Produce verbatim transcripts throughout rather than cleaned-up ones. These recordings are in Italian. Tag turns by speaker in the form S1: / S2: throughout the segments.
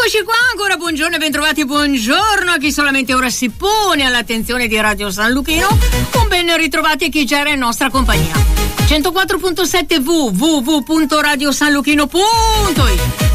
S1: Eccoci qua ancora, buongiorno e bentrovati, buongiorno a chi solamente ora si pone all'attenzione di Radio San Luchino, un ben ritrovati a chi già era in nostra compagnia. centoquattro virgola sette w w w punto radio san luchino punto i t.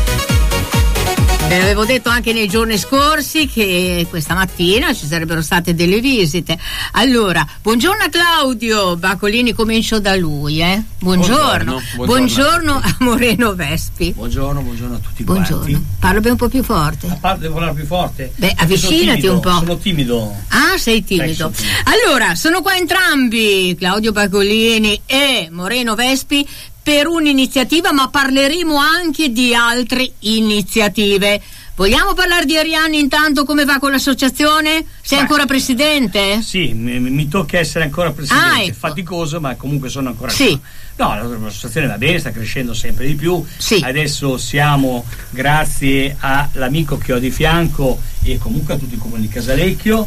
S1: Ve l'avevo detto anche nei giorni scorsi che questa mattina ci sarebbero state delle visite. Allora, buongiorno a Claudio Bacolini, comincio da lui, eh? Buongiorno. Buongiorno, buongiorno a, a Moreno Vespi.
S2: Buongiorno, buongiorno a tutti
S1: buongiorno.
S2: Quanti.
S1: Parlo un po' più forte.
S2: A parte, devo parlare più forte?
S1: Beh, avvicinati un po'.
S2: Sono timido.
S1: Ah, sei timido.
S2: timido.
S1: Allora, sono qua entrambi, Claudio Bacolini e Moreno Vespi, per un'iniziativa, ma parleremo anche di altre iniziative. Vogliamo parlare di Arianni intanto, come va con l'associazione? Sei Beh, ancora presidente?
S2: Sì, mi, mi tocca essere ancora presidente,
S1: ah, ecco.
S2: faticoso, ma comunque sono ancora
S1: sì.
S2: qua. No, l'associazione va bene, sta crescendo sempre di più.
S1: Sì.
S2: Adesso siamo, grazie all'amico che ho di fianco e comunque a tutti i comuni di Casalecchio.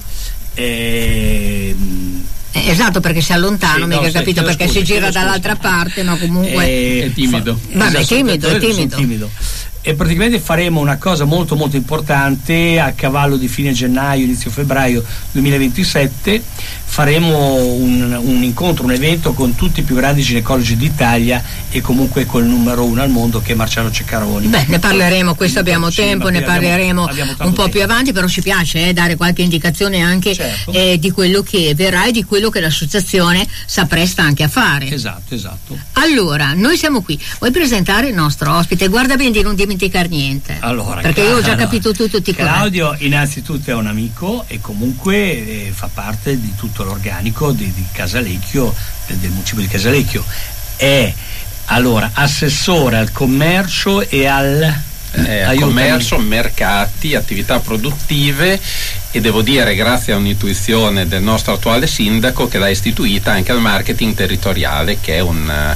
S2: E...
S1: Esatto, perché si allontana, sì, mica no, capito perché scusa, si gira dall'altra scusa. parte, ma comunque
S2: è,
S3: è timido.
S1: Fa... Vabbè,
S2: esatto,
S1: è timido, è timido.
S2: timido. E praticamente faremo una cosa molto molto importante a cavallo di fine gennaio, inizio febbraio duemilaventisette. Faremo un, un incontro, un evento con tutti i più grandi ginecologi d'Italia e comunque col numero uno al mondo che è Marciano Ceccaroni.
S1: Beh, ne parleremo, questo abbiamo
S2: sì,
S1: tempo, ne parleremo
S2: abbiamo, abbiamo
S1: un po'
S2: tempo.
S1: più avanti, però ci piace eh, dare qualche indicazione anche
S2: certo.
S1: eh, di quello che verrà e di quello che l'associazione s'appresta anche a fare.
S2: Esatto, esatto.
S1: Allora, noi siamo qui. Vuoi presentare il nostro ospite? Guarda bene di non dimenticare niente.
S2: Allora,
S1: perché io ho già capito tutto, ti
S2: Claudio corretto. Innanzitutto è un amico e comunque eh, fa parte di tutto l'organico di, di Casalecchio, del, del municipio di Casalecchio. È allora assessore al commercio e al
S3: eh, al commercio, mercati, attività produttive, e devo dire grazie a un'intuizione del nostro attuale sindaco che l'ha istituita anche al marketing territoriale, che è un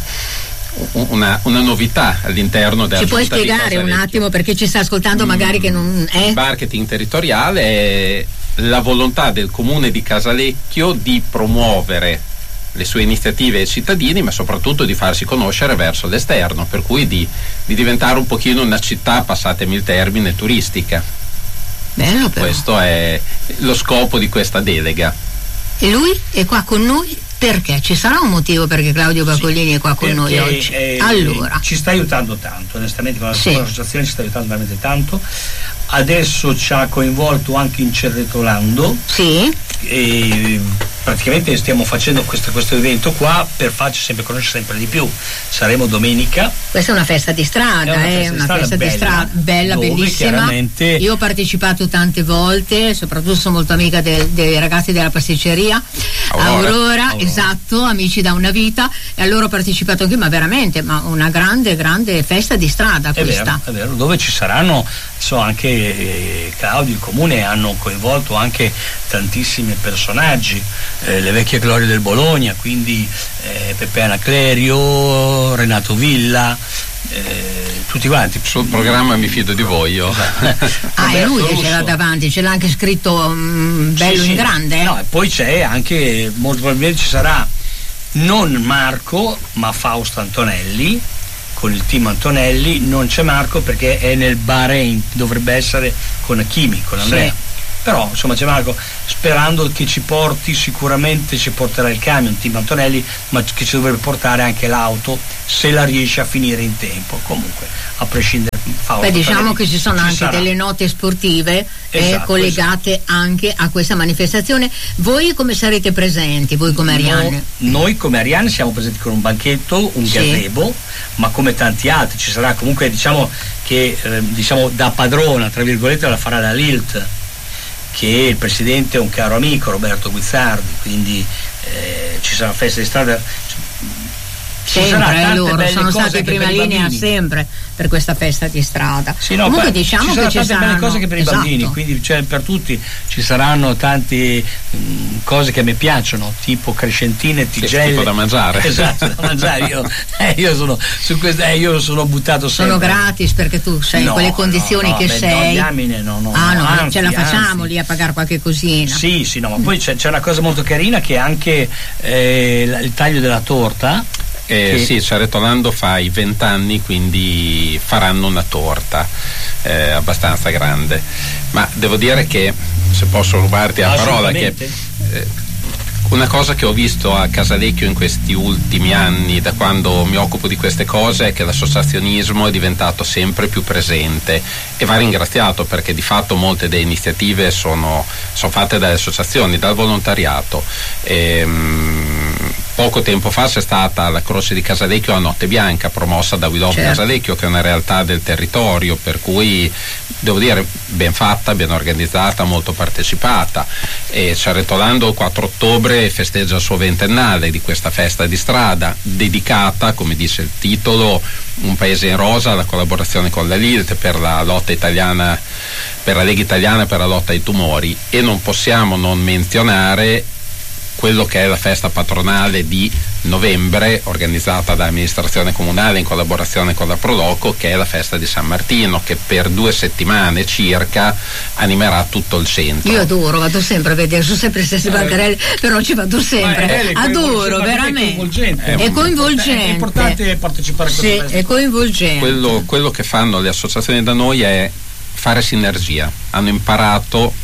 S3: Una, una novità all'interno della
S1: Ci puoi
S3: città. Ci puoi
S1: spiegare un attimo, perché ci sta ascoltando
S3: mm,
S1: magari che non è?
S3: Il marketing territoriale è la volontà del comune di Casalecchio di promuovere le sue iniziative ai cittadini, ma soprattutto di farsi conoscere verso l'esterno, per cui di, di diventare un pochino una città, passatemi il termine, turistica.
S1: Bello però.
S3: Questo è lo scopo di questa delega.
S1: E lui è qua con noi perché? Ci sarà un motivo perché Claudio Bacolini sì, è qua con noi oggi?
S2: Eh,
S1: allora.
S2: Ci sta aiutando tanto, onestamente, con la
S1: sì.
S2: l'associazione ci sta aiutando veramente tanto. Adesso ci ha coinvolto anche in Cerretolando.
S1: Sì.
S2: E praticamente stiamo facendo questo, questo evento qua per farci sempre conoscere sempre di più. Saremo domenica.
S1: Questa è una festa di strada, è una festa, eh, di, una strada festa bella, di strada bella,
S2: dove,
S1: bellissima. Io ho partecipato tante volte, soprattutto sono molto amica de, dei ragazzi della pasticceria Aurora, Aurora, Aurora, esatto, amici da una vita, e allora ho partecipato anche, ma veramente, ma una grande, grande festa di strada questa.
S2: È vero, è vero, dove ci saranno, so, anche eh, Claudio, il comune hanno coinvolto anche tantissimi personaggi, eh, le vecchie glorie del Bologna, quindi eh, Peppe Anaclerio, Renato Villa, eh, tutti quanti.
S3: Sul programma mi fido di voi io.
S1: Ah, è lui che ce l'ha davanti, ce l'ha anche scritto um, bello sì, in
S2: sì.
S1: grande.
S2: No, e poi c'è anche, molto probabilmente ci sarà non Marco, ma Fausto Antonelli, con il team Antonelli. Non c'è Marco perché è nel Bahrain, dovrebbe essere con Hakimi, con Andrea. Sì. Però insomma c'è Marco, sperando che ci porti, sicuramente ci porterà il camion team Antonelli, ma che ci dovrebbe portare anche l'auto se la riesce a finire in tempo. Comunque, a prescindere.
S1: Beh, diciamo che ci sono ci anche sarà. delle note sportive esatto, eh, collegate esatto. anche a questa manifestazione. Voi come sarete presenti? Voi come Arianne?
S2: No, noi come Arianne siamo presenti con un banchetto, un sì. gazebo, ma come tanti altri ci sarà comunque, diciamo che eh, diciamo da padrona, tra virgolette, la farà la L I L T, che il presidente è un caro amico, Roberto Guizzardi, quindi eh, ci sarà festa di strada. Ci
S1: sempre loro sono stati in prima linea sempre per questa festa di strada.
S2: Sì, no,
S1: comunque
S2: poi,
S1: diciamo
S2: ci
S1: che ci
S2: tante
S1: saranno
S2: belle cose che per
S1: esatto.
S2: i bambini, quindi cioè, per tutti ci saranno tante mh, cose che mi piacciono, tipo crescentine, tigelle,
S3: tipo da mangiare.
S2: Esatto, da mangiare. Io, eh, io sono su questo, eh, io sono buttato sempre.
S1: Sono gratis perché tu sei
S2: no,
S1: in quelle condizioni
S2: no, no,
S1: che
S2: beh,
S1: sei.
S2: No, diamine, no, no,
S1: ah no,
S2: no anzi,
S1: ce la facciamo
S2: anzi.
S1: lì a pagare qualche cosina.
S2: Sì, sì, no, ma poi c'è, c'è una cosa molto carina che è anche eh, il taglio della torta.
S3: Eh,
S2: che...
S3: Sì, Ceretolando fa i vent'anni, quindi faranno una torta eh, abbastanza grande, ma devo dire che, se posso rubarti la parola, che eh, una cosa che ho visto a Casalecchio in questi ultimi anni, da quando mi occupo di queste cose, è che l'associazionismo è diventato sempre più presente e va ringraziato, perché di fatto molte delle iniziative sono, sono fatte dalle associazioni, dal volontariato. Ehm, Poco tempo fa c'è stata la Croce di Casalecchio a Notte Bianca, promossa da We Love
S1: certo.
S3: Casalecchio, che è una realtà del territorio, per cui devo dire ben fatta, ben organizzata, molto partecipata. E Ceretolando il quattro ottobre festeggia il suo ventennale di questa festa di strada, dedicata, come dice il titolo, Un paese in rosa, alla collaborazione con la L I L T per la lotta italiana, per la Lega Italiana per la lotta ai tumori. E non possiamo non menzionare quello che è la festa patronale di novembre, organizzata dall'amministrazione comunale in collaborazione con la Prodoco, che è la festa di San Martino, che per due settimane circa animerà tutto il centro.
S1: Io adoro, vado sempre a vedere, sono sempre le stesse bancarelle, però ci vado sempre, adoro, veramente,
S2: è coinvolgente,
S1: è coinvolgente,
S2: è importante partecipare a questa
S1: sì,
S2: festa.
S1: è coinvolgente.
S3: Quello, quello che fanno le associazioni da noi è fare sinergia, hanno imparato,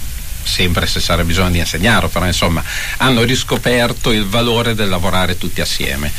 S3: sempre se sarà bisogno di insegnarlo, però insomma hanno riscoperto il valore del lavorare tutti assieme,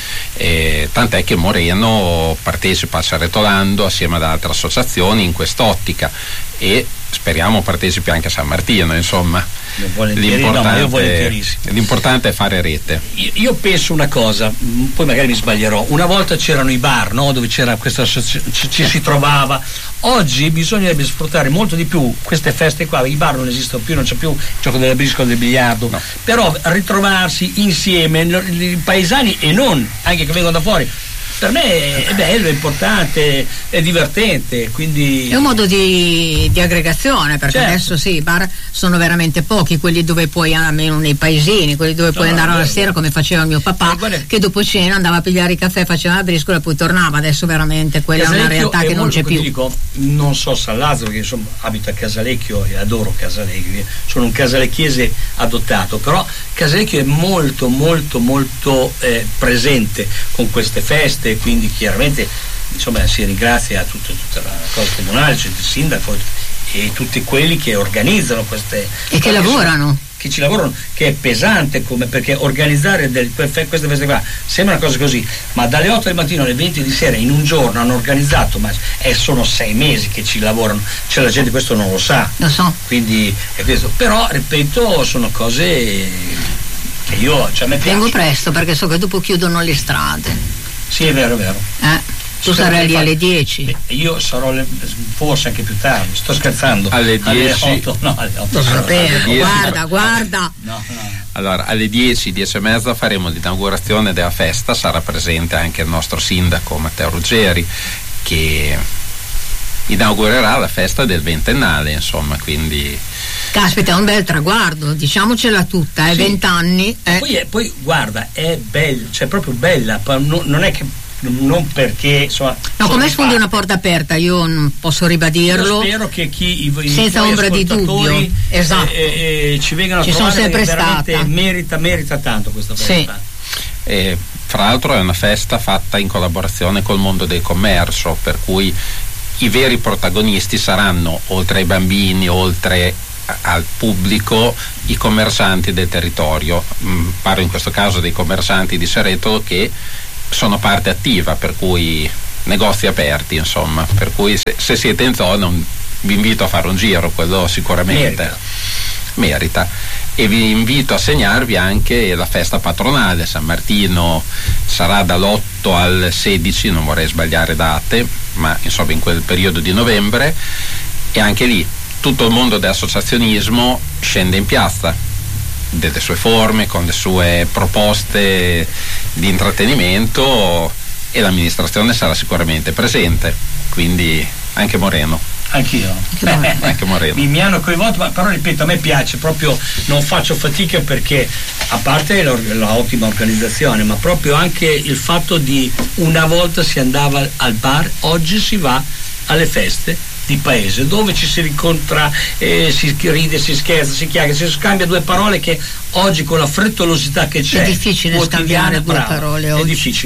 S3: e tant'è che Moreno partecipa a Ceretolando assieme ad altre associazioni in quest'ottica, e speriamo partecipi anche a San Martino, insomma. L'importante,
S2: no,
S3: l'importante è fare rete.
S2: Io, io penso una cosa, poi magari mi sbaglierò, una volta c'erano i bar, no? Dove c'era questa ci, ci si trovava. Oggi bisognerebbe sfruttare molto di più queste feste qua, i bar non esistono più, non c'è più il gioco della briscola, del biliardo, no. Però ritrovarsi insieme i paesani e non, anche che vengono da fuori, per me è bello, è importante, è divertente, quindi
S1: è un modo di, di aggregazione, perché certo. Adesso sì, i bar sono veramente pochi, quelli dove puoi, almeno nei paesini, quelli dove no, puoi andare alla sera, come faceva mio papà, eh, che dopo cena andava a pigliare il caffè, faceva la briscola e poi tornava. Adesso veramente quella Casalecchio è una realtà che non c'è più.
S2: Dico, non so San Lazzaro, perché insomma abito a Casalecchio e adoro Casalecchio, sono un casalecchiese adottato, però Casalecchio è molto molto molto eh, presente con queste feste, quindi chiaramente insomma si ringrazia a tutta, tutta la cosa comunale, cioè il sindaco e tutti quelli che organizzano queste
S1: e che lavorano
S2: sono, che ci lavorano, che è pesante, come perché organizzare del, queste feste qua sembra una cosa così, ma dalle otto del mattino alle venti di sera in un giorno hanno organizzato, ma è, sono sei mesi che ci lavorano, cioè la gente questo non lo sa,
S1: lo so,
S2: quindi è questo, però ripeto sono cose che io, cioè, mi piace.
S1: Vengo presto perché so che dopo chiudono le strade.
S2: Sì, è vero, è vero.
S1: Eh, tu sarai lì alle dieci.
S2: Io sarò le, forse anche più tardi, sto scherzando.
S3: Alle dieci.
S2: Alle otto, no, alle otto.
S1: Alle dieci, guarda, guarda.
S2: No, no.
S3: Allora, alle dieci, dieci e mezza faremo l'inaugurazione della festa, sarà presente anche il nostro sindaco Matteo Ruggeri, che inaugurerà la festa del ventennale, insomma, quindi
S1: caspita, è un bel traguardo, diciamocela tutta, eh, vent'anni. Eh.
S2: Poi, è, poi guarda, è bella, cioè proprio bella, non è che non perché insomma,
S1: no, come sfondi una porta aperta, io non posso ribadirlo.
S2: Io spero che chi i,
S1: senza
S2: i
S1: ombra di dubbio, esatto,
S2: eh, eh, ci vengano a
S1: ci
S2: trovare,
S1: sono sempre
S2: veramente
S1: stata.
S2: merita merita tanto questa festa.
S1: Sì.
S3: E, fra l'altro è una festa fatta in collaborazione col mondo del commercio, per cui i veri protagonisti saranno, oltre ai bambini, oltre al pubblico, i commercianti del territorio. Mm, parlo in questo caso dei commercianti di Ceretolo, che sono parte attiva, per cui negozi aperti, insomma, per cui se, se siete in zona vi invito a fare un giro, quello sicuramente merita. merita. E vi invito a segnarvi anche la festa patronale. San Martino sarà dall'otto al sedici, non vorrei sbagliare date, ma insomma in quel periodo di novembre, e anche lì tutto il mondo dell'associazionismo scende in piazza, delle sue forme, con le sue proposte di intrattenimento, e l'amministrazione sarà sicuramente presente, quindi anche Moreno.
S2: Anch'io,
S3: Beh, anche Moreno.
S2: Mi, mi hanno coinvolto, ma però ripeto, a me piace proprio, non faccio fatica, perché a parte l'ottima organizzazione, ma proprio anche il fatto di una volta si andava al bar, oggi si va alle feste di paese, dove ci si rincontra, eh, si ride, si scherza, si chiacchiera, si scambia due parole, che oggi con la frettolosità che c'è
S1: è difficile scambiare due
S2: brava,
S1: parole
S2: è
S1: oggi.
S2: difficile,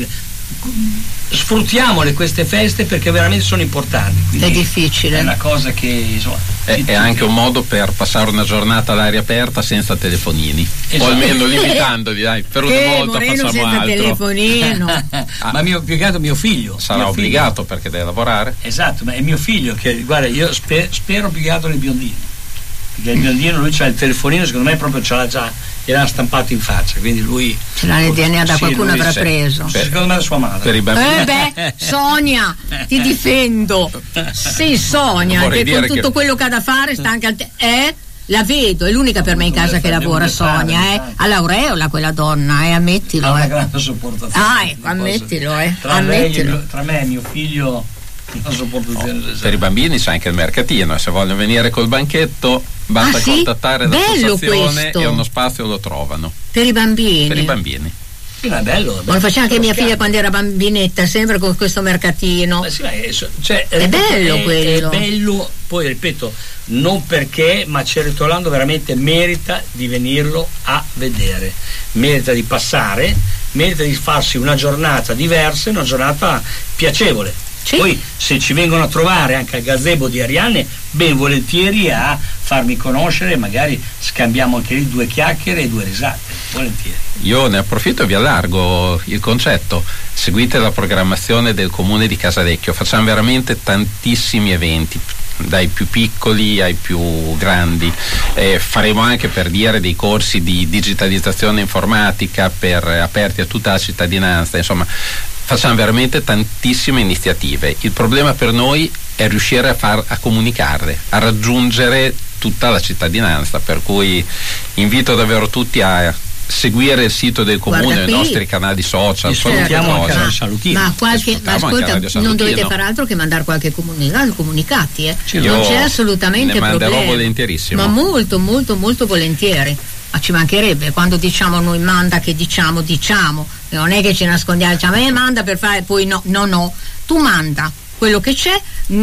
S2: sfruttiamole queste feste perché veramente sono importanti. Quindi
S1: è difficile,
S2: è una cosa che insomma,
S3: è, è anche un modo per passare una giornata all'aria aperta senza telefonini, esatto. O almeno limitandoli, dai, per una
S1: eh,
S3: volta
S1: Moreno
S3: facciamo
S1: senza
S3: altro.
S1: telefonino.
S2: ah. Ma mio, più che altro mio figlio
S3: sarà
S2: mio
S3: obbligato
S2: figlio.
S3: Perché deve lavorare.
S2: Esatto, ma è mio figlio che, guarda, io sper, spero più che altro nel biondino, perché il biondino lui c'ha il telefonino, secondo me proprio ce l'ha già, gliel'ha stampato in faccia, quindi lui
S1: ce l'ha nel D N A da
S2: sì,
S1: qualcuno avrà
S2: sì,
S1: preso.
S2: Sì, secondo me da sua madre.
S3: Per i bambini.
S1: Eh beh, Sonia, ti difendo. Sì, Sonia,
S3: Vorrei
S1: che con
S3: dire
S1: tutto
S3: che...
S1: quello che ha da fare sta anche al te- eh? La vedo, è l'unica per me in casa che lavora, Sonia, eh. All'aureola quella donna, eh, ammettilo.
S2: Ha una
S1: eh.
S2: grande sopportazione.
S1: Ah, ecco, ammettilo, eh.
S2: Tra,
S1: ammettilo.
S2: lei, tra me e mio figlio la sopportazione.
S3: No, per i bambini c'è anche il mercatino, se vogliono venire col banchetto basta
S1: ah, sì?
S3: contattare
S1: Bello
S3: l'associazione
S1: questo.
S3: e uno spazio lo trovano.
S1: Per i bambini.
S3: Per i bambini.
S2: Sì, ma è bello. È bello.
S1: Ma lo faceva anche mia figlia quando era bambinetta, sempre con questo mercatino.
S2: Ma sì, ma è, cioè,
S1: è bello
S2: è,
S1: quello.
S2: È bello, poi ripeto, non perché, ma Ceretolando veramente merita di venirlo a vedere, merita di passare, merita di farsi una giornata diversa, una giornata piacevole. Sì. Poi se ci vengono a trovare anche al gazebo di Ariane, ben volentieri a farmi conoscere, magari scambiamo anche lì due chiacchiere e due risate, volentieri.
S3: Io ne approfitto e vi allargo il concetto: seguite la programmazione del comune di Casalecchio, facciamo veramente tantissimi eventi, dai più piccoli ai più grandi, eh, faremo anche, per dire, dei corsi di digitalizzazione informatica per, aperti a tutta la cittadinanza, insomma facciamo veramente tantissime iniziative. Il problema per noi è riuscire a, far, a comunicarle, a raggiungere tutta la cittadinanza, per cui invito davvero tutti a seguire il sito del comune, i nostri canali social.
S2: Salutiamo il canale San Luchino.
S1: Ma, qualche, ma ascolta, non dovete fare altro che mandare qualche comunica- comunicati, eh? non c'è assolutamente
S3: ne manderò
S1: problema.
S3: Volentierissimo.
S1: Ma molto, molto, molto volentieri. Ma ci mancherebbe, quando diciamo noi manda, che diciamo, diciamo, non è che ci nascondiamo, diciamo eh manda per fare, poi no, no, no, tu manda quello che c'è,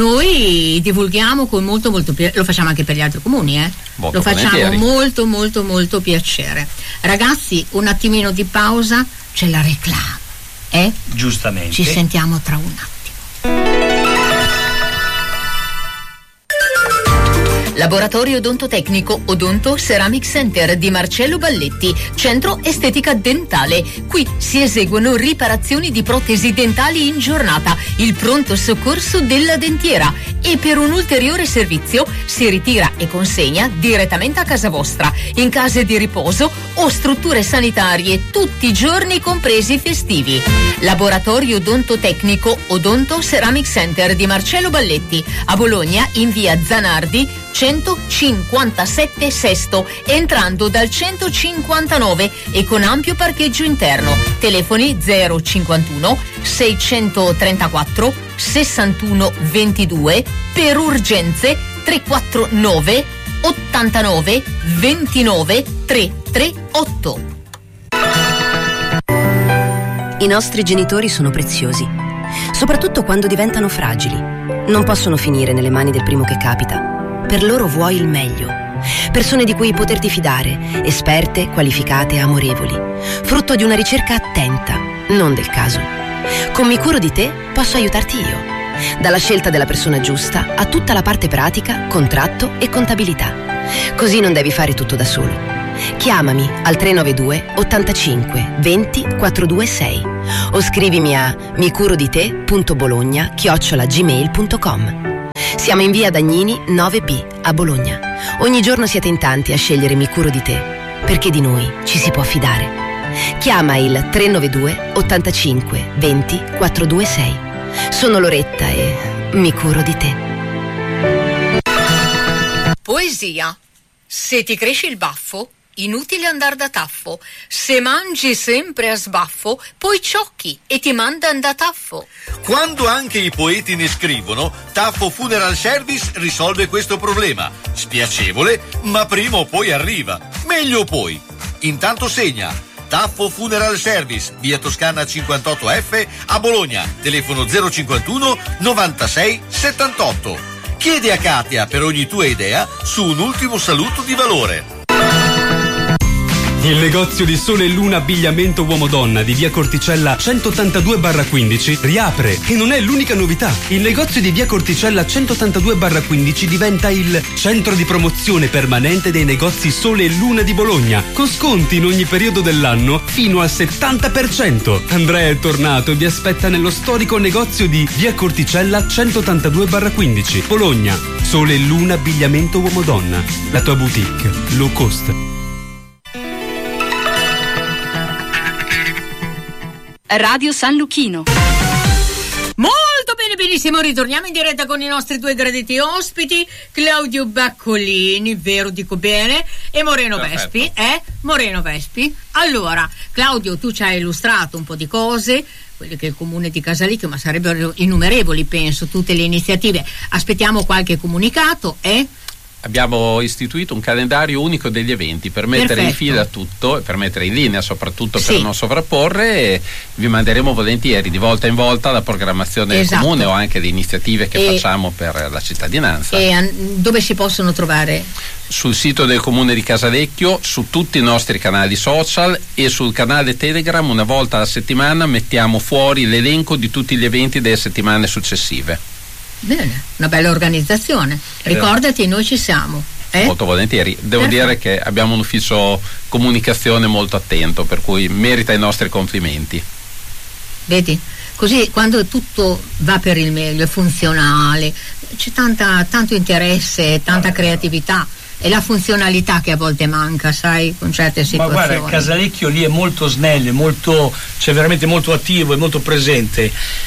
S1: noi divulghiamo con molto molto piacere, lo facciamo anche per gli altri comuni, eh?
S3: Molto
S1: lo facciamo
S3: volentieri.
S1: molto molto molto piacere. Ragazzi, un attimino di pausa, c'è la reclama, eh?
S2: Giustamente.
S1: Ci sentiamo tra un attimo. Laboratorio odontotecnico Odonto Ceramic Center di Marcello Balletti, centro estetica dentale. Qui si eseguono riparazioni di protesi dentali in giornata, il pronto soccorso della dentiera, e per un ulteriore servizio si ritira e consegna direttamente a casa vostra, in case di riposo o strutture sanitarie, tutti i giorni compresi festivi. Laboratorio odontotecnico Odonto Ceramic Center di Marcello Balletti, a Bologna in via Zanardi centocinquantasette Sesto, entrando dal centocinquantanove e con ampio parcheggio interno. Telefoni zero cinquantuno seicentotrentaquattro sessantuno ventidue, per urgenze tre quattro nove ottantanove ventinove trecentotrentotto.
S4: I nostri genitori sono preziosi, soprattutto quando diventano fragili. Non possono finire nelle mani del primo che capita. Per loro vuoi il meglio. Persone di cui poterti fidare, esperte, qualificate, amorevoli. Frutto di una ricerca attenta, non del caso. Con Mi Curo di Te posso aiutarti io. Dalla scelta della persona giusta a tutta la parte pratica, contratto e contabilità. Così non devi fare tutto da solo. Chiamami al tre nove due ottantacinque venti quattrocentoventisei o scrivimi a micurodite punto bologna chiocciola gmail punto com. Siamo in via Dagnini nove B a Bologna. Ogni giorno siete in tanti a scegliere Mi Curo di Te, perché di noi ci si può fidare. Chiama il tre nove due ottantacinque venti quattrocentoventisei. Sono Loretta e Mi Curo di Te.
S1: Poesia. Se ti cresce il baffo, inutile andar da taffo. Se mangi sempre a sbaffo, poi ciocchi e ti mandan da taffo.
S5: Quando anche i poeti ne scrivono, Taffo Funeral Service risolve questo problema. Spiacevole, ma prima o poi arriva. Meglio poi. Intanto segna: Taffo Funeral Service, via Toscana cinquantotto F a Bologna, telefono zero cinquantuno novantasei settantotto. Chiedi a Katia per ogni tua idea su un ultimo saluto di valore.
S6: Il negozio di Sole e Luna Abbigliamento Uomo-Donna di via Corticella centottantadue quindici riapre e non è l'unica novità. Il negozio di via Corticella centottantadue quindici diventa il centro di promozione permanente dei negozi Sole e Luna di Bologna, con sconti in ogni periodo dell'anno fino al settanta per cento. Andrea è tornato e vi aspetta nello storico negozio di via Corticella centottantadue quindici, Bologna. Sole e Luna Abbigliamento Uomo-Donna, la tua boutique low cost.
S7: Radio San Luchino.
S1: Molto bene, benissimo, ritorniamo in diretta con i nostri due graditi ospiti, Claudio Baccolini, vero dico bene, e Moreno
S3: Perfetto.
S1: Vespi, eh? Moreno Vespi. Allora, Claudio, tu ci hai illustrato un po' di cose, quelle che il comune di Casalecchio, ma sarebbero innumerevoli, penso, tutte le iniziative. Aspettiamo qualche comunicato, eh?
S3: Abbiamo istituito un calendario unico degli eventi per mettere
S1: Perfetto.
S3: in fila tutto e per mettere in linea, soprattutto
S1: Sì.
S3: per non sovrapporre, e vi manderemo volentieri di volta in volta la programmazione
S1: Esatto.
S3: del comune o anche le iniziative che
S1: E-
S3: facciamo per la cittadinanza.
S1: E an- dove si possono trovare?
S3: Sul sito del comune di Casalecchio, su tutti i nostri canali social e sul canale Telegram una volta alla settimana mettiamo fuori l'elenco di tutti gli eventi delle settimane successive.
S1: Bene, una bella organizzazione. Ricordati, noi ci siamo. Eh?
S3: Molto volentieri. Devo
S1: Perfetto.
S3: dire che abbiamo un ufficio comunicazione molto attento, per cui merita i nostri complimenti.
S1: Vedi? Così quando tutto va per il meglio, è funzionale, c'è tanta, tanto interesse, tanta creatività. È la funzionalità che a volte manca, sai, con certe
S2: Ma
S1: situazioni.
S2: guarda, Casalecchio lì è molto snello, è molto, cioè veramente molto attivo, è molto presente.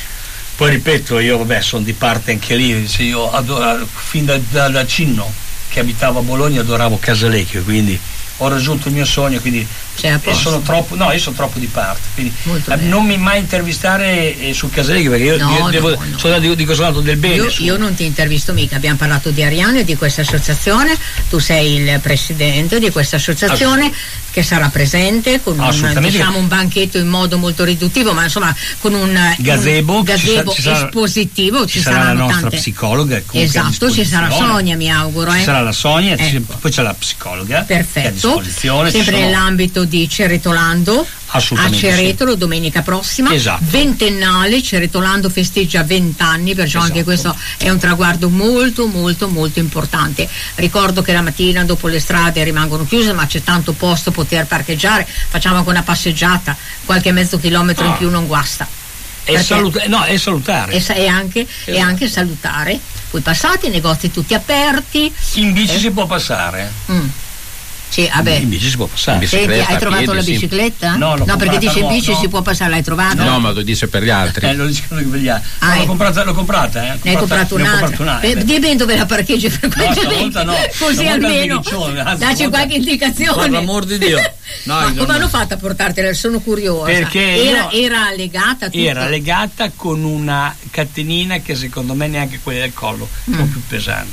S2: Poi ripeto, io vabbè sono di parte anche lì, cioè, io adoro, fin da, da, da Cinno che abitavo a Bologna adoravo Casalecchio, quindi ho raggiunto il mio sogno, quindi
S1: Sei a
S2: e
S1: posto.
S2: sono troppo, no, io sono troppo di parte, quindi
S1: Molto
S2: eh,
S1: bene.
S2: non mi mai intervistare eh, su Casalecchio perché io,
S1: No,
S2: io
S1: no,
S2: devo,
S1: no.
S2: sono, dico, dico soltanto del bene.
S1: Io,
S2: su-
S1: io non ti intervisto mica, abbiamo parlato di Ariano e di questa associazione, tu sei il presidente di questa associazione che sarà presente con un,
S2: Assolutamente.
S1: diciamo, un banchetto in modo molto riduttivo, ma insomma con un
S2: Gazebo,
S1: un
S2: ci
S1: gazebo
S2: sa- ci sarà-
S1: espositivo,
S2: ci
S1: ci
S2: sarà la
S1: saranno
S2: nostra
S1: tante.
S2: psicologa comunque a
S1: Esatto, ci sarà
S2: disposizione.
S1: Sonia, mi auguro.
S2: Ci
S1: eh.
S2: sarà la Sonia, ci-
S1: Ecco.
S2: poi c'è la psicologa che è a
S1: Perfetto,
S2: disposizione. ci
S1: sempre
S2: sono-
S1: nell'ambito di Ceretolando a
S2: Assolutamente
S1: Ceretolo domenica prossima,
S2: Esatto.
S1: ventennale, Ceretolando festeggia vent'anni, perciò anche
S2: Esatto.
S1: questo è un traguardo molto molto molto importante. Ricordo che la mattina dopo le strade rimangono chiuse, ma c'è tanto posto poter parcheggiare, facciamo anche una passeggiata, qualche mezzo chilometro in più non guasta.
S2: È,
S1: Perché-
S2: saluta- no, è salutare.
S1: e sa- e anche, e anche salutare. Poi passate, i negozi tutti aperti.
S2: In bici
S1: Eh.
S2: si può passare.
S1: Mm. Sì, vabbè.
S2: In bici si può passare.
S3: In
S1: Senti,
S3: bicicletta,
S1: hai
S3: a
S1: trovato
S3: piedi,
S1: la
S3: sì.
S1: bicicletta?
S2: No, l'ho
S1: perché
S2: comprata
S1: dice in
S2: nuova,
S1: bici
S2: no.
S1: si può passare, l'hai trovata?
S3: No, ma lo dice per gli altri.
S2: Eh, lo dicono che per gli altri.
S1: Ah,
S2: No, l'ho
S1: ecco.
S2: comprata, l'ho comprata, eh.
S1: Ne hai comprato
S2: ne ho
S1: un'altra?
S2: comprato un'altra.
S1: Beh, di ben dove la parcheggi frequentemente,
S2: stavolta no.
S1: così
S2: Stavolta
S1: almeno
S2: al Piccione, anzi,
S1: dacci
S2: stavolta-
S1: qualche indicazione.
S2: Per l'amor di Dio. No,
S1: Ma
S2: io
S1: come
S2: no.
S1: hanno fatto a portartela? Sono curiosa.
S2: Perché
S1: era,
S2: io-
S1: era legata tutto.
S2: Era legata con una catenina che secondo me neanche quella del collo, sono
S1: Mm.
S2: più pesanti.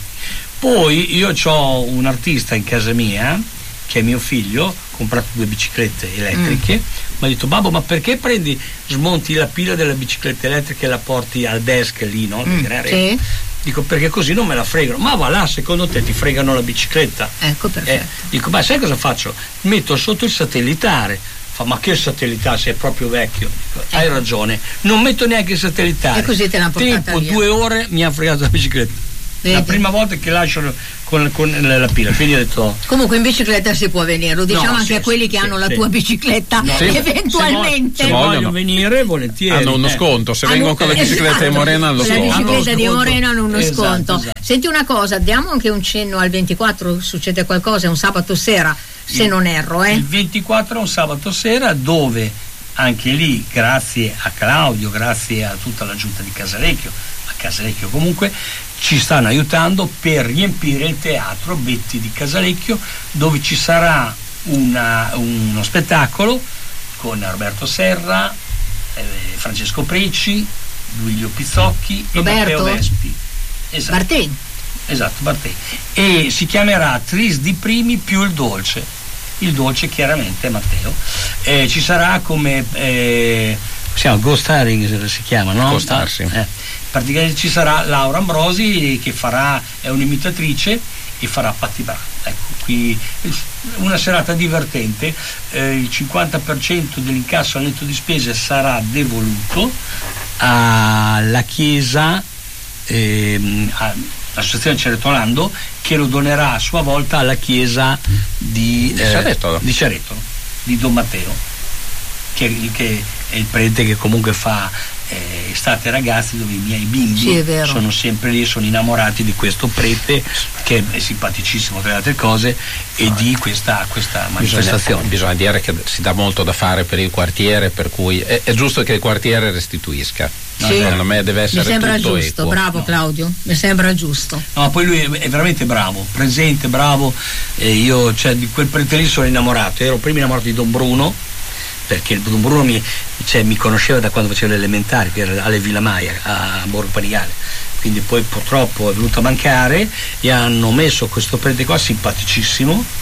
S2: Poi io ho un artista in casa mia, che è mio figlio, ho comprato due biciclette elettriche,
S1: Mm.
S2: mi ha detto babbo, ma perché prendi, smonti la pila della bicicletta elettrica e la porti al desk lì, no?
S1: Mm,
S2: Perché-
S1: sì.
S2: Dico perché così non me la fregano. Ma va là, secondo te ti fregano la bicicletta?
S1: Ecco,
S2: Eh,
S1: perfetto.
S2: dico, ma sai cosa faccio? Metto sotto il satellitare. Fa, ma che satellitare, sei proprio vecchio. Dico, hai ragione, non metto neanche il satellitare.
S1: E così te l'hanno portata
S2: Tempo
S1: via.
S2: due ore mi ha fregato la bicicletta.
S1: Vedi?
S2: La prima volta che lascio con, con la, la pila, quindi ho detto
S1: Comunque in bicicletta si può venire, lo diciamo
S2: No,
S1: anche
S2: sì,
S1: a quelli
S2: sì,
S1: che
S2: sì,
S1: hanno la
S2: sì.
S1: tua bicicletta,
S2: No.
S3: Sì.
S1: eventualmente.
S2: se
S3: vogliono.
S2: vogliono venire volentieri.
S3: Hanno uno
S2: eh.
S3: sconto, se
S1: Hanno-
S3: vengono con la bicicletta
S1: esatto,
S3: di Morena hanno lo
S1: la
S3: sconto.
S1: bicicletta
S2: Hanno
S1: di
S2: lo sconto.
S1: Morena hanno uno
S2: Esatto,
S1: sconto.
S2: esatto.
S1: Senti una cosa, diamo anche un cenno al ventiquattro, succede qualcosa, è un sabato sera, se
S2: Il-
S1: non erro, eh?
S2: Il ventiquattro è un sabato sera dove anche lì, grazie a Claudio, grazie a tutta la giunta di Casalecchio, a Casalecchio comunque, ci stanno aiutando per riempire il teatro Betti di Casalecchio, dove ci sarà una- uno spettacolo con Roberto Serra, eh, Francesco Preci, Duilio Pizzocchi
S1: Roberto?
S2: e Matteo Vespi. Esatto.
S1: Barteni.
S2: Esatto, Bartè. E si chiamerà Tris di Primi più il dolce. Il dolce chiaramente è Matteo. Eh, ci sarà come eh, si chiama Ghost Starring, si chiama, no?
S3: Ghost Star, sì.
S2: Eh, praticamente ci sarà Laura Ambrosi che farà, è un'imitatrice e farà Patti Brava. Ecco, qui una serata divertente, eh, il cinquanta per cento dell'incasso al netto di spese sarà devoluto alla chiesa, ehm, all'associazione Ceretolando, che lo donerà a sua volta alla chiesa di, eh,
S3: Ceretolo.
S2: di Ceretolo, di Don Matteo, che, che è il prete che comunque fa eh, Estate Ragazzi, dove i miei bimbi
S1: sì,
S2: sono sempre lì, sono innamorati di questo prete che è simpaticissimo tra le altre cose e no, di questa, questa manifestazione.
S3: Bisogna, bisogna dire che si dà molto da fare per il quartiere, per cui è, è giusto che il quartiere restituisca.
S1: Sì.
S3: Secondo me deve essere
S1: mi sembra
S3: tutto
S1: giusto,
S3: equo.
S1: bravo no. Claudio, mi sembra giusto.
S2: No, poi lui è, è veramente bravo, presente, bravo, e io cioè, di quel prete lì sono innamorato. Ero prima innamorato di Don Bruno, perché il Don Bruno mi, cioè, mi conosceva da quando facevo le elementari, che era alle Villa Maia a Borgo Panigale, quindi poi purtroppo è venuto a mancare e hanno messo questo prete qua simpaticissimo.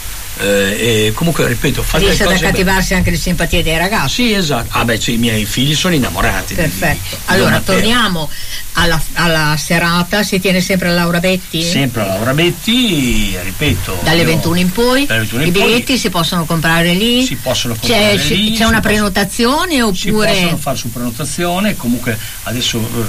S2: Eh, e comunque ripeto, fate
S1: riesce ad
S2: cose
S1: accattivarsi
S2: belle.
S1: Anche le simpatie dei ragazzi.
S2: Sì, esatto. Ah beh, cioè, i miei figli sono innamorati.
S1: Perfetto.
S2: Di, di
S1: allora torniamo alla, alla serata. Si tiene sempre a Laura Betti?
S2: Sempre a Laura Betti, ripeto.
S1: Dalle ventuno in poi.
S2: ventuno
S1: I
S2: in
S1: biglietti
S2: poi,
S1: si possono comprare lì.
S2: Si possono comprare
S1: c'è,
S2: lì.
S1: C'è una
S2: possono,
S1: prenotazione oppure?
S2: Si possono fare su prenotazione. Comunque adesso eh,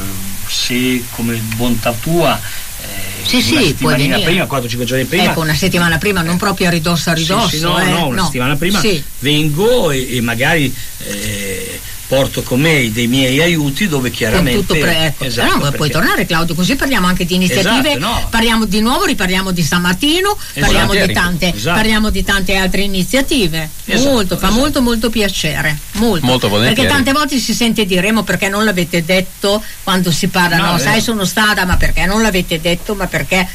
S2: se come bontà tua. Eh,
S1: sì, sì,
S2: settimanina prima, quattro cinque giorni prima.
S1: Ecco, una settimana prima, non proprio a ridosso a ridosso.
S2: Sì, sì, no,
S1: eh,
S2: no, una
S1: no.
S2: settimana prima
S1: sì.
S2: vengo e, e magari eh, porto con me dei miei aiuti dove chiaramente.
S1: Con tutto pre- ecco.
S2: Esatto,
S1: no,
S2: perché...
S1: puoi tornare Claudio, così parliamo anche di iniziative.
S2: Esatto, no.
S1: Parliamo di nuovo, riparliamo di San Martino,
S2: Esatto,
S1: parliamo, di tante,
S2: esatto.
S1: parliamo di tante altre iniziative.
S2: Esatto,
S1: molto, fa
S2: esatto.
S1: molto molto piacere. Molto.
S3: Molto volentieri.
S1: Perché tante volte si sente dire, ma perché non l'avete detto quando si parla? No, no sai, sono stata, ma perché non l'avete detto? Ma perché?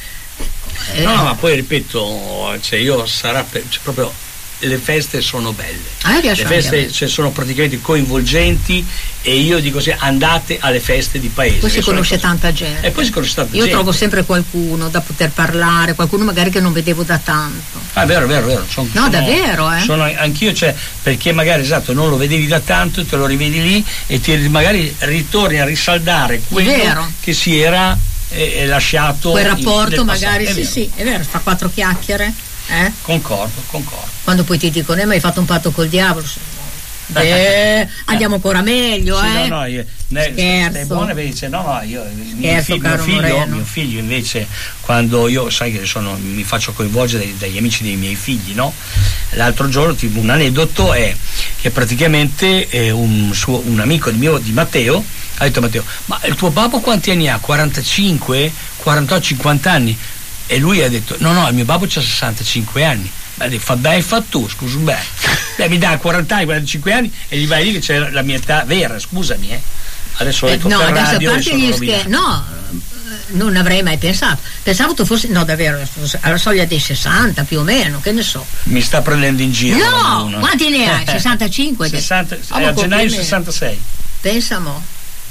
S1: Eh.
S2: No, ma poi ripeto, cioè io sarà per, cioè proprio le feste sono belle.
S1: Ah,
S2: le feste cioè, sono praticamente coinvolgenti e io dico sì, andate alle feste di paese.
S1: Poi si conosce
S2: cose...
S1: tanta gente.
S2: E poi si conosce tanta
S1: io
S2: gente.
S1: trovo sempre qualcuno da poter parlare, qualcuno magari che non vedevo da tanto.
S2: Ah, vero, vero, vero. Sono,
S1: no,
S2: sono,
S1: davvero, eh.
S2: Sono anch'io, cioè, perché magari esatto, non lo vedevi da tanto, te lo rivedi lì e ti magari ritorni a risaldare quello
S1: vero.
S2: che si era eh, lasciato.
S1: Quel rapporto
S2: in,
S1: magari,
S2: sì,
S1: vero. sì, è vero, fa quattro chiacchiere. Eh?
S2: Concordo, concordo.
S1: Quando poi ti dicono, eh, ma hai fatto un patto col diavolo? Beh, andiamo ancora meglio,
S2: sì,
S1: eh?
S2: No, no, io, ne,
S1: Scherzo.
S2: buone invece, no, no, io
S1: Scherzo,
S2: mio, figlio, mio, figlio,
S1: Moreno.
S2: mio figlio invece, quando io, sai che sono, mi faccio coinvolgere dai, dagli amici dei miei figli, no? L'altro giorno, tipo, un aneddoto è che praticamente eh, un, suo, un amico di mio, di Matteo, ha detto a Matteo, ma il tuo babbo quanti anni ha? quarantacinque, quarantotto, cinquanta anni? E lui ha detto, no, no, il mio babbo ha sessantacinque anni. Beh, fa bene, fa tu, scusa, beh. beh, mi dà quaranta anni, quarantacinque anni e gli vai lì che c'è la mia età vera, scusami, eh. Adesso ho detto
S1: eh, no,
S2: per
S1: adesso
S2: radio
S1: a parte gli scher- no, non avrei mai pensato. Pensavo tu fossi, no, davvero, alla soglia dei sessanta più o meno, che ne so.
S2: Mi sta prendendo in giro.
S1: No,
S2: uno.
S1: quanti ne hai? sessantacinque?
S2: sessanta,
S1: oh,
S2: eh, a gennaio sessantasei.
S1: Pensa mo'.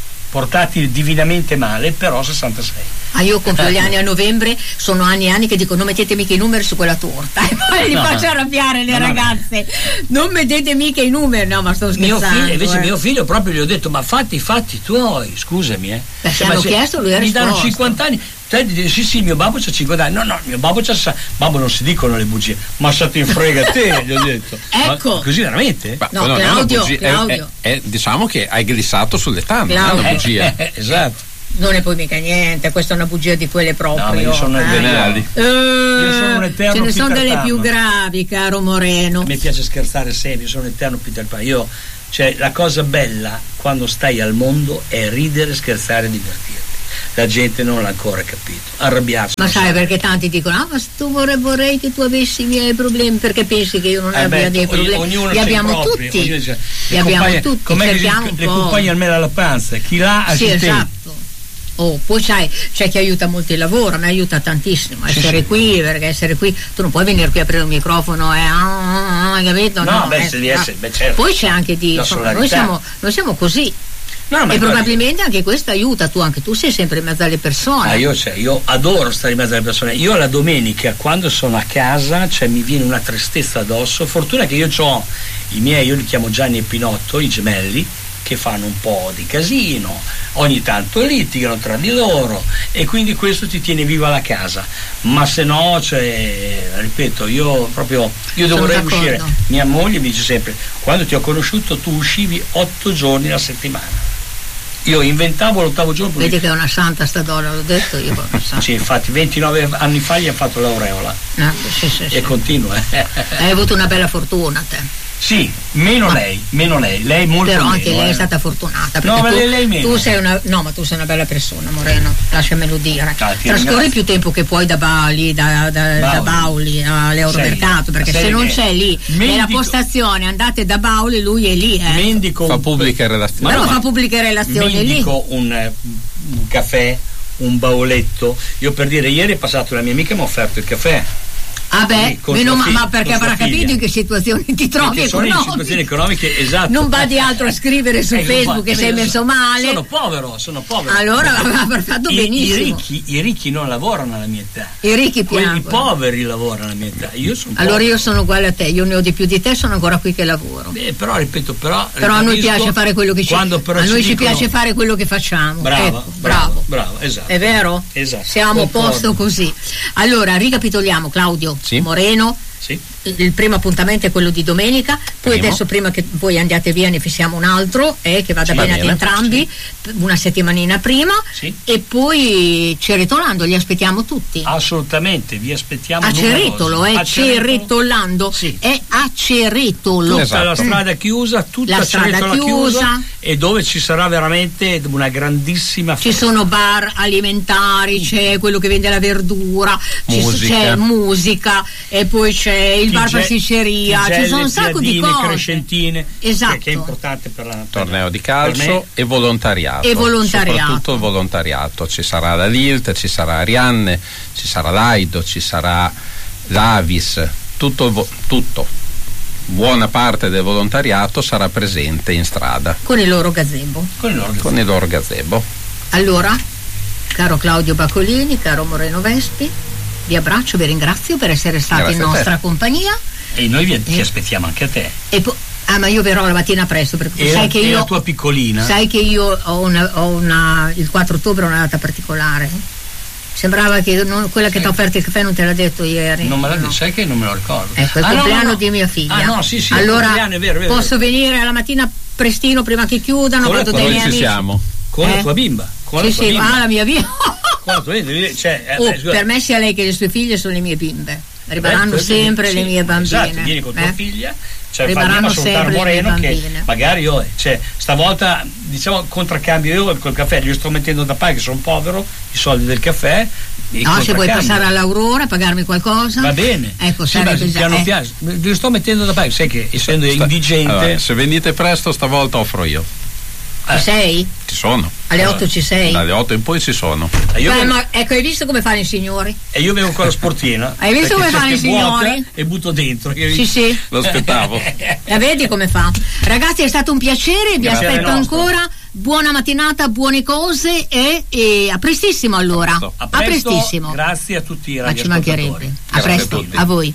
S2: Portati divinamente male, però sessantasei.
S1: Ah, io compio gli anni a novembre, sono anni e anni che dico non mettete mica i numeri su quella torta e poi li no, faccio arrabbiare le no, ragazze, no. non mettete mica i numeri, no, ma sto scherzando.
S2: Mio figlio, invece
S1: eh.
S2: mio figlio proprio gli ho detto ma fatti i fatti tuoi, scusami, eh.
S1: Perché
S2: cioè,
S1: hanno
S2: se,
S1: chiesto, lui ha
S2: mi
S1: risposto.
S2: danno cinquanta anni. Te dici sì sì, mio babbo c'ha cinquanta anni. No, no, mio babbo c'ha sessanta. Babbo non si dicono le bugie, ma se ti frega te, gli ho detto.
S1: Ecco.
S2: Ma così veramente?
S3: Ma,
S1: no,
S3: no,
S1: Claudio,
S3: bugia,
S1: Claudio.
S3: È, è, è, diciamo che hai glissato sull'età, non è una bugia.
S2: Eh, eh, esatto.
S1: Non è poi mica niente, questa è una bugia di quelle proprio.
S2: No, ma io sono
S1: eh.
S3: venali.
S1: Eh,
S2: io sono un eterno
S1: ce ne sono
S2: Peter
S1: delle
S2: Pan.
S1: più gravi, caro Moreno.
S2: Mi piace scherzare sempre, io sono un eterno Peter Pan. Io, cioè, la cosa bella quando stai al mondo è ridere, scherzare, divertirti. La gente non l'ha ancora capito, arrabbiarsi.
S1: Ma sai, perché tanti dicono, ah, ma tu vorrei, vorrei che tu avessi i miei problemi, perché pensi che io non
S2: eh
S1: abbia
S2: beh,
S1: dei problemi?
S2: Ognuno
S1: li abbiamo
S2: propri,
S1: tutti,
S2: dice,
S1: li abbiamo tutti,
S2: com'è che
S1: cerchiamo un
S2: le
S1: po'.
S2: compagne almeno alla panza, chi l'ha ha
S1: sì,
S2: chi
S1: esatto. Oh, poi sai, c'è chi aiuta molto il lavoro, mi aiuta tantissimo a
S2: sì,
S1: essere
S2: sì.
S1: qui, perché essere qui, tu non puoi venire qui a aprire il microfono e ah, ah, capito?
S2: No,
S1: no
S2: beh,
S1: eh,
S2: se devi essere, beh, certo.
S1: Poi c'è anche di,
S2: La
S1: insomma, noi siamo, noi siamo così.
S2: No, ma
S1: e probabilmente anche questo aiuta, tu anche tu sei sempre in mezzo alle persone.
S2: Ah, io, cioè, io adoro stare in mezzo alle persone. Io la domenica quando sono a casa, cioè, mi viene una tristezza addosso. Fortuna che io ho i miei, io li chiamo Gianni e Pinotto, i gemelli, che fanno un po' di casino, ogni tanto litigano tra di loro e quindi questo ti tiene viva la casa, ma se no, cioè, ripeto, io proprio io
S1: Sono
S2: dovrei
S1: d'accordo.
S2: uscire. Mia moglie mi dice sempre: quando ti ho conosciuto tu uscivi otto giorni alla settimana. Io inventavo l'ottavo giorno.
S1: Vedi che è una santa sta donna, l'ho detto io.
S2: Sì, infatti ventinove anni fa gli ha fatto l'aureola.
S1: Ah, sì, sì,
S2: E
S1: sì.
S2: continua.
S1: Hai avuto una bella fortuna te.
S2: Sì, meno
S1: Ma-
S2: lei, meno lei, lei molto
S1: Però
S2: meno.
S1: anche lei
S2: eh.
S1: è stata fortunata.
S2: No,
S1: perché
S2: ma
S1: tu,
S2: lei- lei meno.
S1: tu sei una. No, ma tu sei una bella persona, Moreno, lasciamelo dire.
S2: Ah, ti
S1: Trascorri
S2: ringrazio.
S1: più tempo che puoi da Bali, da, da, da
S2: Bauli.
S1: Bauli all'Euromercato, perché
S2: Sei-
S1: se non
S2: sei-
S1: c'è lì nella
S2: Mendico-
S1: postazione andate da Bauli, lui è lì. Eh.
S2: Mendico
S3: Fa
S2: un-
S3: pubbliche relazioni.
S1: Però
S2: no,
S1: fa
S2: ma-
S1: pubbliche relazioni lì.
S2: Mendico un, eh, un caffè, un bauletto. Io per dire, ieri è passato una mia amica e mi ha offerto il caffè.
S1: Ah beh,
S2: Sì, con
S1: meno
S2: sua
S1: ma,
S2: figlia-
S1: ma perché
S2: con sua
S1: avrà capito
S2: figlia.
S1: in che situazioni ti trovi
S2: Perché sono in
S1: economiche.
S2: situazioni economiche, esatto.
S1: Non vadi altro a scrivere su
S2: Eh, non
S1: Facebook
S2: va-
S1: che sei
S2: eh,
S1: messo male.
S2: Sono povero, sono povero.
S1: Allora avrà fatto
S2: I,
S1: benissimo.
S2: I ricchi, I ricchi non lavorano alla mia età.
S1: I ricchi
S2: Quelli
S1: piangono.
S2: poveri lavorano alla mia età. Io sono
S1: Allora
S2: povero.
S1: io sono uguale a te, io ne ho di più di te, sono ancora qui che lavoro.
S2: Beh, però ripeto, però
S1: Però a noi
S2: ribadisco,
S1: piace fare quello che ci
S2: quando però
S1: a noi ci
S2: dicono-
S1: piace fare quello che facciamo.
S2: Brava,
S1: Ecco,
S2: bravo, bravo, esatto.
S1: È vero?
S2: Esatto.
S1: Siamo a
S2: Concordo.
S1: posto così. Allora, ricapitoliamo, Claudio
S3: Sì.
S1: Moreno.
S2: Sì.
S1: Il primo appuntamento è quello di domenica, poi
S3: Primo.
S1: adesso prima che voi andiate via ne fissiamo un altro eh, che vada
S3: Sì,
S1: bene
S3: va
S1: ad
S3: bene.
S1: entrambi, una settimanina prima
S2: Sì.
S1: e poi Ceretolando, li aspettiamo tutti.
S2: Assolutamente, vi aspettiamo
S1: A
S2: numerosi.
S1: Ceretolo, è
S2: A Ceretolo.
S1: Ceretolando,
S2: Sì.
S1: è a Ceretolo.
S2: Tutta
S3: Esatto.
S2: la strada chiusa, tutta
S1: La strada
S2: Ceretola
S1: chiusa.
S2: e dove ci sarà veramente una grandissima
S1: Ci
S2: festa.
S1: sono bar alimentari, c'è quello che vende la verdura, ci so-
S3: Musica.
S1: c'è musica e poi c'è il bar
S2: Tige-
S1: pasticceria, ci
S2: tigelle,
S1: sono un sacco di
S2: piadine,
S1: cose.
S2: crescentine,
S1: Esatto.
S2: che, che è importante per la per
S3: Torneo di
S2: per me.
S3: calcio e volontariato.
S1: E volontariato.
S3: Soprattutto il volontariato. Ci sarà la Lilt, ci sarà Arianne, ci sarà l'Aido, ci sarà l'Avis, tutto, il vo- tutto. Buona parte del volontariato sarà presente in strada
S1: Con il loro gazebo.
S2: Con il loro
S3: con il loro gazebo.
S1: Allora, caro Claudio Bacolini, caro Moreno Vespi, vi abbraccio, vi ringrazio per essere stati
S3: Grazie
S1: in
S3: a te.
S1: nostra compagnia.
S2: E noi vi, ti
S1: Eh.
S2: aspettiamo anche a te.
S1: E po- ah, ma io verrò la mattina presto perché
S2: E,
S1: sai
S2: la,
S1: che
S2: e
S1: io
S2: la tua piccolina.
S1: sai che io ho una, ho una il quattro ottobre è una data particolare. Sembrava che non- quella che ti ha offerto il caffè non te l'ha detto ieri.
S2: Non me l'ha
S1: No.
S2: detto, sai che non me lo ricordo.
S1: Ecco, il
S2: Ah, no,
S1: compleanno
S2: no, no.
S1: di mia figlia.
S2: Ah no, sì, sì, il
S1: allora
S2: compleanno, è vero, è vero,
S1: posso
S2: è vero.
S1: venire la mattina prestino prima che chiudano,
S2: Con la
S1: vado
S2: tua-
S1: dai
S3: Noi
S1: miei
S3: ci
S1: amici.
S3: siamo.
S2: Con
S1: Eh?
S2: la tua bimba. Con
S1: Sì,
S2: la tua
S1: sì,
S2: bimba.
S1: ah, la mia via.
S2: Con la tua bimba. Cioè, eh,
S1: Oh,
S2: beh, scusa.
S1: per me sia lei che le sue figlie sono le mie bimbe. Rimarranno
S2: Eh,
S1: sempre
S2: sì,
S1: le mie bambine.
S2: Esatto, vieni con tua
S1: eh?
S2: figlia, cioè
S1: Rimarranno
S2: andiamo a salutare
S1: sempre le mie
S2: Moreno che
S1: bambine.
S2: magari io, cioè, stavolta diciamo contraccambio io col caffè, io sto mettendo da parte che sono povero, i soldi del caffè. e
S1: No, se vuoi
S2: contraccambio.
S1: passare all'Aurora a pagarmi qualcosa.
S2: Va bene.
S1: Ecco,
S2: Sì,
S1: sarebbe
S2: ma
S1: già-
S2: piano
S1: eh.
S2: piano, li sto mettendo da parte, sai che essendo
S3: Sta-
S2: indigente.
S3: Allora, se venite presto stavolta offro io.
S1: Ci sei?
S3: Ci sono.
S1: Alle otto ci sei?
S3: Dalle otto in poi ci sono.
S2: E io,
S1: Beh,
S2: vengo,
S1: ma ecco, hai visto come fanno i signori?
S2: e io vengo con la sportina.
S1: Hai visto
S2: perché
S1: come
S2: c'è
S1: fanno i
S2: che vuota
S1: signori?
S2: E butto dentro. Io-
S1: Sì, sì.
S3: Lo aspettavo.
S1: La vedi come fa? Ragazzi, è stato un piacere, vi
S2: Grazie
S1: aspetto
S2: nostro.
S1: ancora. Buona mattinata, buone cose e, e a prestissimo allora.
S3: A presto.
S2: A presto,
S1: prestissimo.
S2: grazie a tutti i
S1: Ma ci mancherebbe.
S2: radioascoltatori.
S1: A
S3: Grazie a
S1: presto,
S3: tutti.
S1: a voi.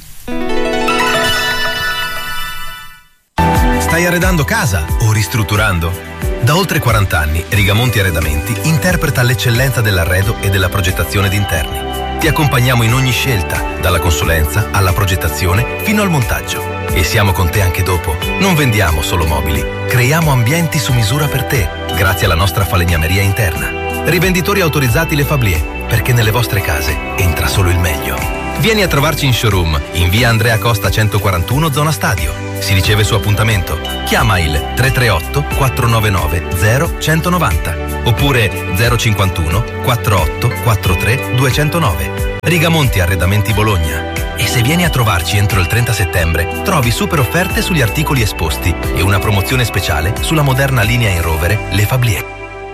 S8: Stai arredando casa o ristrutturando? Da oltre quaranta anni Rigamonti Arredamenti interpreta l'eccellenza dell'arredo e della progettazione d'interni. Ti accompagniamo in ogni scelta, dalla consulenza alla progettazione fino al montaggio. E siamo con te anche dopo. Non vendiamo solo mobili, creiamo ambienti su misura per te, grazie alla nostra falegnameria interna. Rivenditori autorizzati Le Fablier, perché nelle vostre case entra solo il meglio. Vieni a trovarci in showroom, in via Andrea Costa centoquarantuno, zona Stadio. Si riceve su appuntamento. Chiama il tre tre otto quattro nove nove zero uno nove zero oppure zero cinquantuno quarantotto quarantatré duecentonove. Rigamonti Arredamenti Bologna. E se vieni a trovarci entro il trenta settembre, trovi super offerte sugli articoli esposti e una promozione speciale sulla moderna linea in rovere Le Fablier.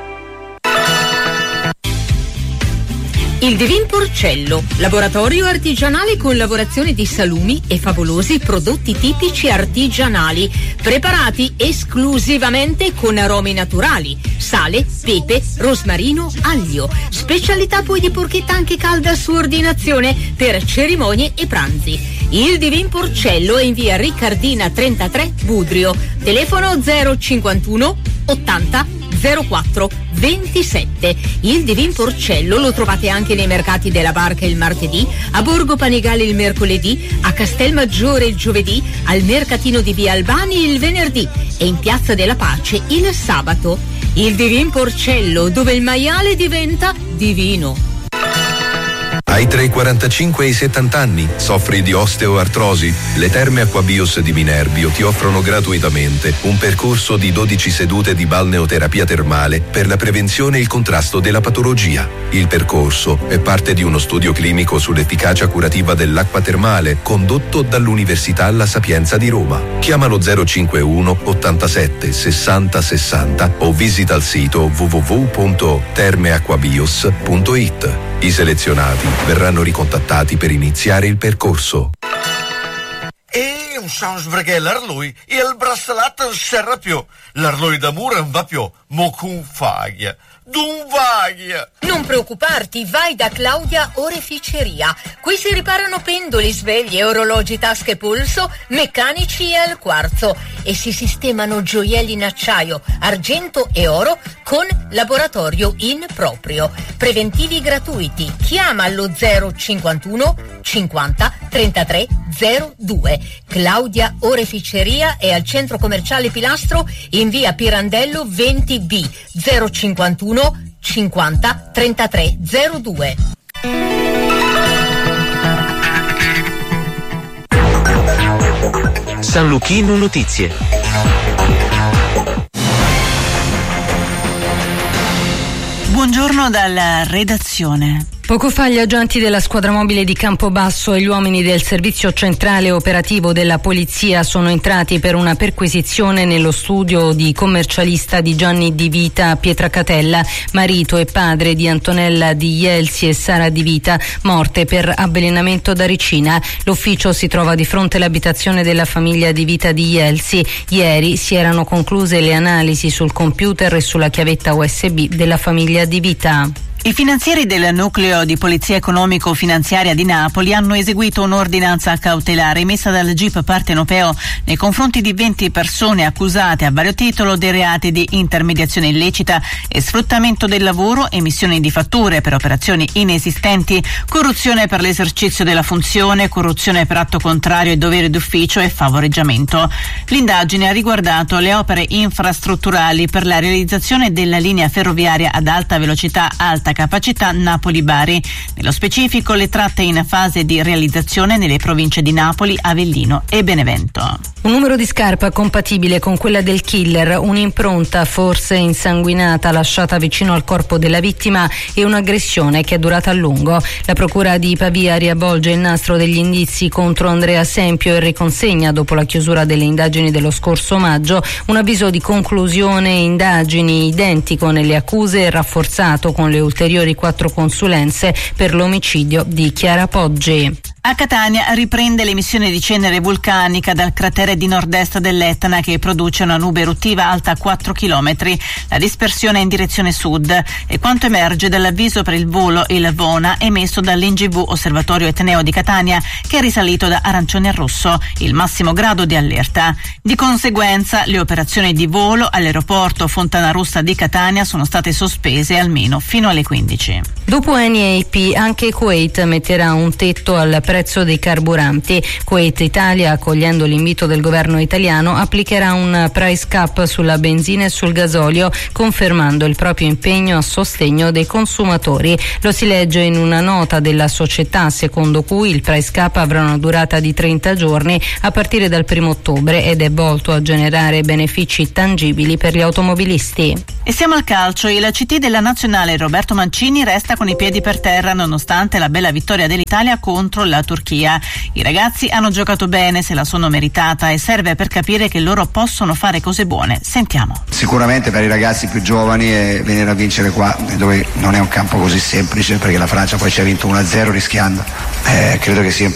S1: Il Divin Porcello, laboratorio artigianale con lavorazione di salumi e favolosi prodotti tipici artigianali, preparati esclusivamente con aromi naturali, sale, pepe, rosmarino, aglio. Specialità poi di porchetta anche calda su ordinazione per cerimonie e pranzi. Il Divin Porcello è in via Riccardina trentatré Budrio. Telefono zero cinquantuno ottanta zero quattro ventisette. Il Divin Porcello lo trovate anche nei mercati della Barca il martedì, a Borgo Panigale il mercoledì, a Castelmaggiore il giovedì, al mercatino di via Albani il venerdì e in Piazza della Pace il sabato. Il Divin Porcello, dove il maiale diventa divino.
S9: Hai tra i quarantacinque e i settanta anni? Soffri di osteoartrosi? Le Terme Acquabios di Minerbio ti offrono gratuitamente un percorso di dodici sedute di balneoterapia termale per la prevenzione e il contrasto della patologia. Il percorso è parte di uno studio clinico sull'efficacia curativa dell'acqua termale condotto dall'Università La Sapienza di Roma. Chiamalo zero cinquantuno ottantasette sessanta sessanta o visita il sito w w w punto termeacquabios punto i t. I selezionati verranno ricontattati per iniziare il percorso.
S5: E un sans perché l'arlui e il braccialetto non serra più. L'arlui d'amore non va più, mo con faglia. D'un vaglia.
S1: Non preoccuparti, vai da Claudia Oreficeria. Qui si riparano pendoli, sveglie, orologi, tasche polso, meccanici e al quarzo e si sistemano gioielli in acciaio, argento e oro con laboratorio in proprio. Preventivi gratuiti. Chiama allo zero cinquantuno cinquanta trentatré zero due. Claudia Oreficeria è al centro commerciale Pilastro in via Pirandello venti B zero cinquantuno cinquanta trentatré zero due.
S10: San Luchino Notizie.
S11: Buongiorno dalla redazione.
S12: Poco fa gli agenti della squadra mobile di Campobasso e gli uomini del servizio centrale operativo della polizia sono entrati per una perquisizione nello studio di commercialista di Gianni Di Vita Pietracatella, marito e padre di Antonella Di Ielsi e Sara Di Vita, morte per avvelenamento da ricina. L'ufficio si trova di fronte all'abitazione della famiglia Di Vita Di Ielsi. Ieri si erano concluse le analisi sul computer e sulla chiavetta U S B della famiglia Di Vita.
S11: I finanzieri del nucleo di polizia economico-finanziaria di Napoli hanno eseguito un'ordinanza cautelare emessa dal G I P partenopeo nei confronti di venti persone accusate a vario titolo dei reati di intermediazione illecita e sfruttamento del lavoro, emissione di fatture per operazioni inesistenti, corruzione per l'esercizio della funzione, corruzione per atto contrario ai doveri d'ufficio e favoreggiamento. L'indagine ha riguardato le opere infrastrutturali per la realizzazione della linea ferroviaria ad alta velocità alta capacità Napoli-Bari, nello specifico le tratte in fase di realizzazione nelle province di Napoli, Avellino e Benevento.
S12: Un numero di scarpa compatibile con quella del killer, un'impronta forse insanguinata lasciata vicino al corpo della vittima e un'aggressione che è durata a lungo. La procura di Pavia riavvolge il nastro degli indizi contro Andrea Sempio e riconsegna, dopo la chiusura delle indagini dello scorso maggio, un avviso di conclusione indagini identico nelle accuse e rafforzato con le ulteriori quattro consulenze per l'omicidio di Chiara Poggi.
S11: A Catania riprende l'emissione di cenere vulcanica dal cratere di nord-est dell'Etna che produce una nube eruttiva alta quattro chilometri. La dispersione è in direzione sud e quanto emerge dall'avviso per il volo il Vona emesso dall'N G V Osservatorio Etneo di Catania, che è risalito da arancione a rosso, il massimo grado di allerta. Di conseguenza le operazioni di volo all'aeroporto Fontanarossa di Catania sono state sospese almeno fino alle quindici.
S12: Dopo Eni e I P anche Kuwait metterà un tetto al prezzo dei carburanti. Kuwait Italia, accogliendo l'invito del governo italiano, applicherà un price cap sulla benzina e sul gasolio, confermando il proprio impegno a sostegno dei consumatori. Lo si legge in una nota della società, secondo cui il price cap avrà una durata di trenta giorni a partire dal primo ottobre ed è volto a generare benefici tangibili per gli automobilisti.
S11: E siamo al calcio. Il C T della nazionale Roberto Mancini resta con i piedi per terra nonostante la bella vittoria dell'Italia contro la Turchia. I ragazzi hanno giocato bene, se la sono meritata e serve per capire che loro possono fare cose buone. Sentiamo.
S13: Sicuramente per i ragazzi più giovani è venire a vincere qua, dove non è un campo così semplice, perché la Francia poi ci ha vinto uno a zero rischiando. Eh, credo che sia